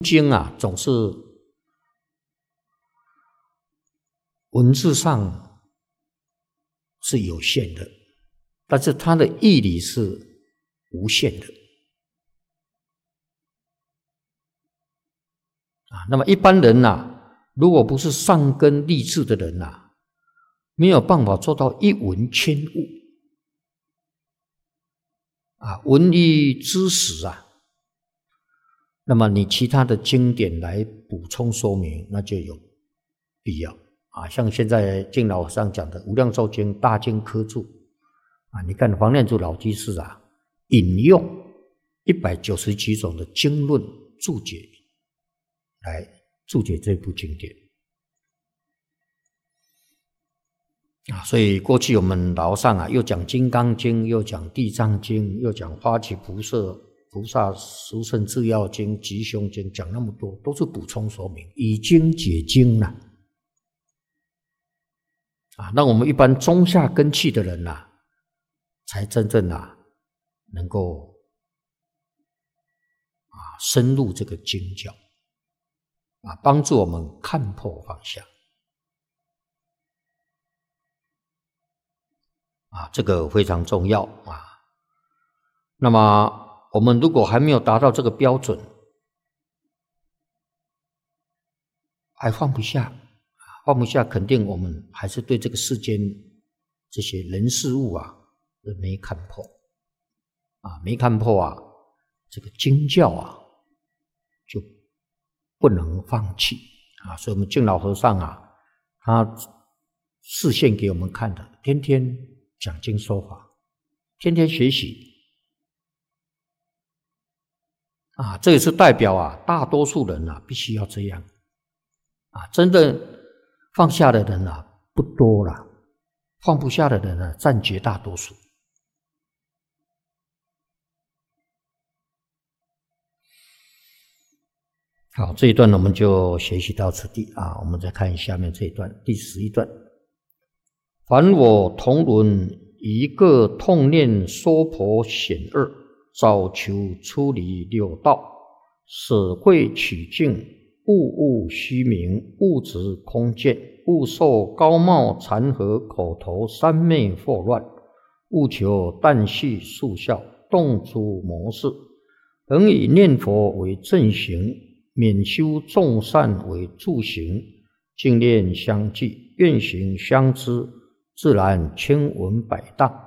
经啊，总是文字上是有限的，但是它的义理是无限的啊。那么一般人如果不是善根立志的人没有办法做到一文千物文以知识那么你其他的经典来补充说明，那就有必要像现在净老和尚讲的《无量寿经》大经科注你看黄念祖老居士引用190几种的经论注解来注解这部经典所以过去我们老和尚又讲《金刚经》，又讲《地藏经》，又讲《发起菩萨殊胜制要经》、《吉凶经》，讲那么多，都是补充说明，以经解经那我们一般中下根器的人才真正能够深入这个经教帮助我们看破放下这个非常重要那么我们如果还没有达到这个标准，还放不下，肯定我们还是对这个世间这些人事物没看破没看破这个经教就不能放弃所以我们净老和尚他示现给我们看的，天天讲经说法，天天学习这也是代表大多数人必须要这样真正放下的人不多了，放不下的人占绝大多数。好，这一段我们就学习到此地我们再看下面这一段，第11段。凡我同伦一个痛念娑婆险恶，早求出离六道，舍慧取径，物虚名，物质空见，勿受高貌禅和口头三昧惑乱，务求旦夕速效，动诸模式，恒以念佛为正行，免修众善为助行，净念相继，愿行相知，自然千文百当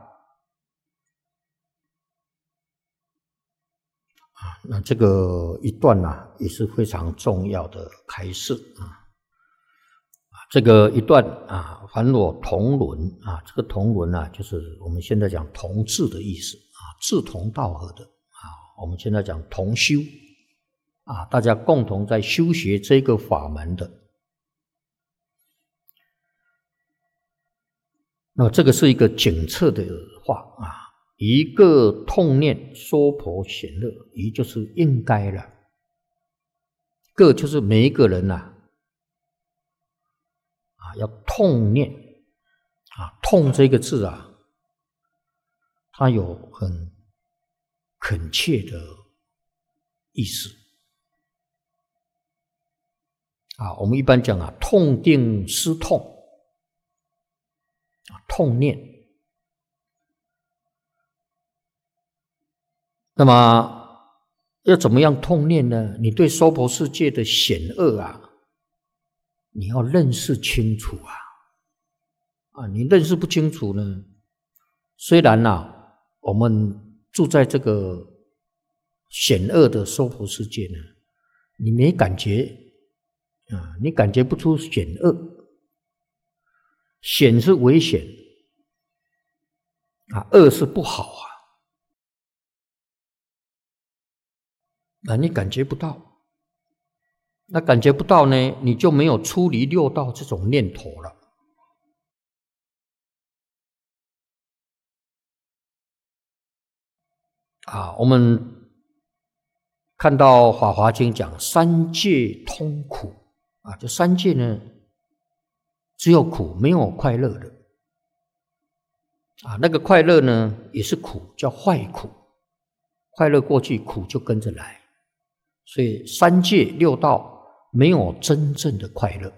那这个一段也是非常重要的开示这个一段凡我同伦这个同伦就是我们现在讲同志的意思志同道合的我们现在讲同修大家共同在修学这个法门的。那这个是一个警策的话一个痛念娑婆险恶，一就是应该了，个就是每一个人要痛念痛这个字它有很恳切的意思我们一般讲痛定思痛痛念。那么要怎么样痛念呢？你对娑婆世界的险恶你要认识清楚你认识不清楚呢，虽然我们住在这个险恶的娑婆世界呢，你没感觉你感觉不出险恶，险是危险恶是不好你感觉不到，那感觉不到呢，你就没有出离六道这种念头了我们看到《法华经》讲三界通苦这三界呢只有苦没有快乐的那个快乐呢也是苦，叫坏苦，快乐过去苦就跟着来所以三界六道没有真正的快乐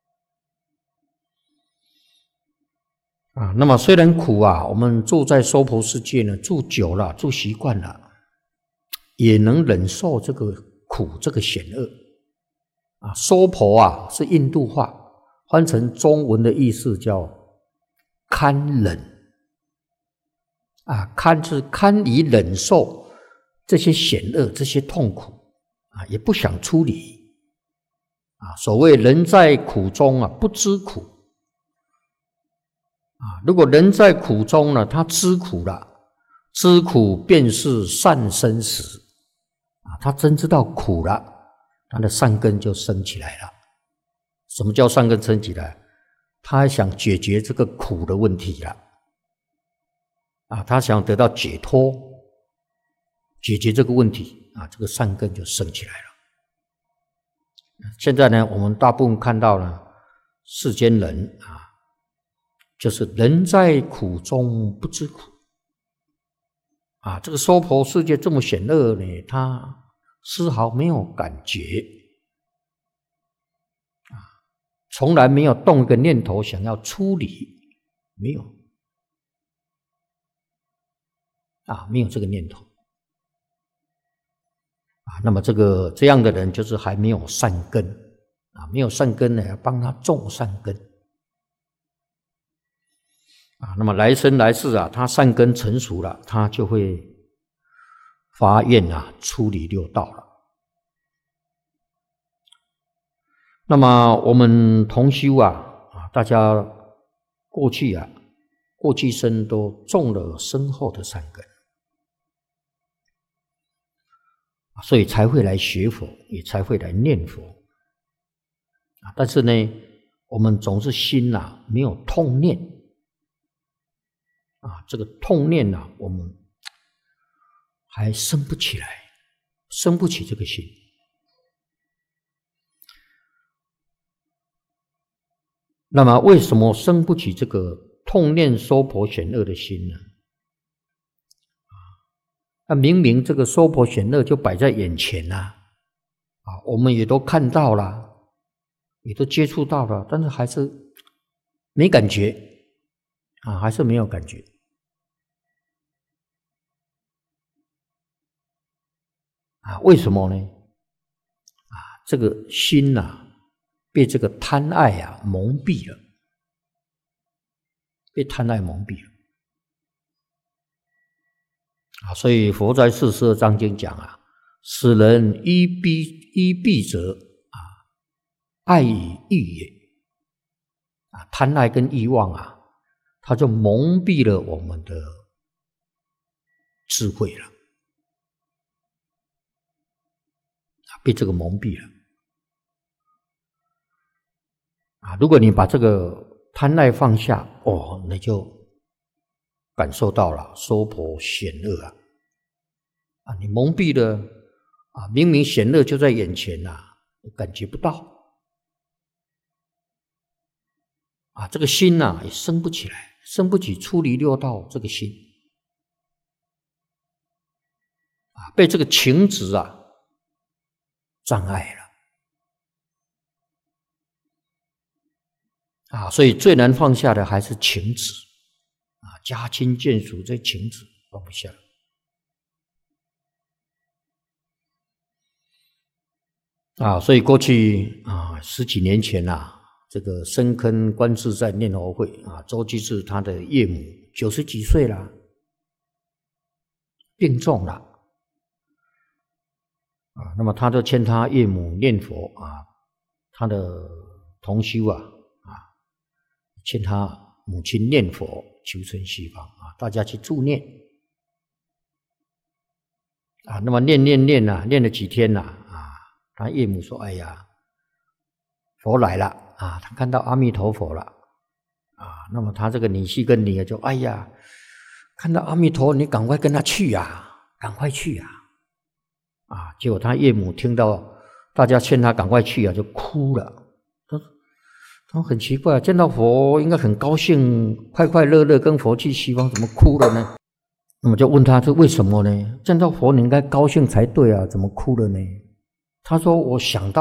啊。那么虽然苦啊，我们住在娑婆世界呢，住久了，住习惯了，也能忍受这个苦，这个险恶啊。娑婆啊是印度话，翻成中文的意思叫堪忍啊，堪是堪以忍受这些险恶、这些痛苦啊，也不想出离啊。所谓人在苦中啊，不知苦啊。如果人在苦中呢，他知苦了，知苦便是善生时啊。他真知道苦了，他的善根就生起来了。什么叫善根生起来？他想解决这个苦的问题了啊，他想得到解脱，解决这个问题啊，这个善根就生起来了。现在呢，我们大部分看到呢，世间人啊，就是人在苦中不知苦啊。这个娑婆世界这么险恶呢，他丝毫没有感觉啊，从来没有动一个念头想要出离，没有啊，没有这个念头啊。那么这样的人就是还没有善根啊，没有善根呢，要帮他种善根啊。那么来生来世啊，他善根成熟了，他就会发愿啊，出离六道了。那么我们同修啊，大家过去生都种了深厚的善根，所以才会来学佛，也才会来念佛啊。但是呢，我们总是心没有痛念啊，这个痛念我们还生不起来，生不起这个心。那么为什么生不起这个痛念娑婆险恶的心呢？那明明这个娑婆险恶就摆在眼前啊，我们也都看到了，也都接触到了，但是还是没感觉啊，还是没有感觉啊？为什么呢？啊，这个心被这个贪爱蒙蔽了，被贪爱蒙蔽了啊！所以佛在42章经讲使人依蔽者爱以欲也啊，贪爱跟欲望它就蒙蔽了我们的智慧了被这个蒙蔽了啊！如果你把这个贪爱放下，你就感受到了娑婆险恶啊！你蒙蔽了明明险恶就在眼前你感觉不到啊！这个心也生不起来，生不起出离六道这个心啊，被这个情执障碍了啊！所以最难放下的还是情执家亲眷属这情执放不下所以过去10几年前这个深坑观自在念佛会周居士他的岳母90几岁了，病重了那么他就劝他岳母念佛他的同修劝他母亲念佛求生西方大家去助念那么念了几天他岳母说：“哎呀，佛来了他看到阿弥陀佛了那么他这个女婿跟女儿就哎呀，看到阿弥陀，你赶快跟他去赶快去结果他岳母听到大家劝他赶快去就哭了。他很奇怪，见到佛应该很高兴，快快乐乐跟佛去西方，怎么哭了呢？那么就问他这为什么呢？见到佛你应该高兴才对怎么哭了呢？ 他说我想到